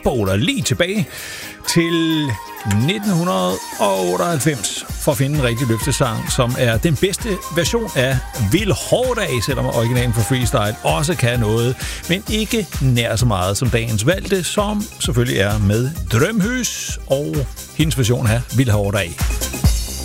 spoler lige tilbage til 1998 for at finde en rigtig løftesang, som er den bedste version af Vil Hårdag, selvom originalen for Freestyle også kan noget, men ikke nær så meget som dagens valgte, som selvfølgelig er med Drømhus og hendes version af Vil Hårdag.